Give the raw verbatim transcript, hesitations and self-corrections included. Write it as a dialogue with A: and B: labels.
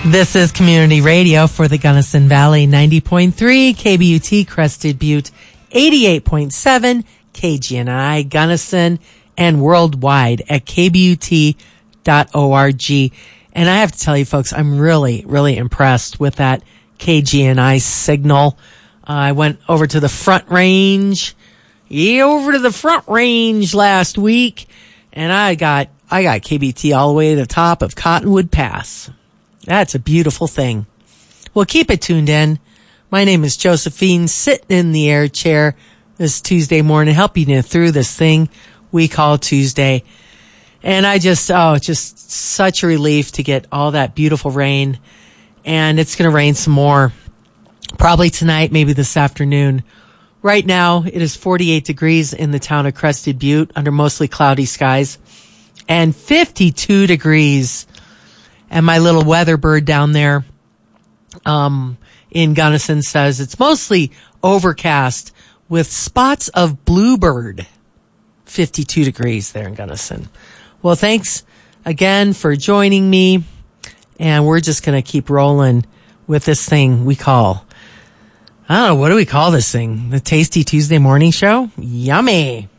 A: This is Community Radio for the Gunnison Valley, ninety point three, K B U T, Crested Butte, eighty-eight point seven, K G N I, Gunnison, and worldwide at k b u t dot org. And I have to tell you, folks, I'm really, really impressed with that K G N I signal. Uh, I went over to the Front Range, yeah, over to the Front Range last week, and I got I got K B T all the way to the top of Cottonwood Pass. That's a beautiful thing. Well, keep it tuned in. My name is Josephine, sitting in the air chair this Tuesday morning, helping you through this thing we call Tuesday. And I just, oh, just such a relief to get all that beautiful rain. And it's going to rain some more, probably tonight, maybe this afternoon. Right now, it is forty-eight degrees in the town of Crested Butte under mostly cloudy skies, and fifty-two degrees. And my little weather bird down there um, in Gunnison says it's mostly overcast with spots of bluebird. fifty-two degrees there in Gunnison. Well, thanks again for joining me. And we're just going to keep rolling with this thing we call, I don't know, what do we call this thing? The Tasty Tuesday Morning Show? Yummy.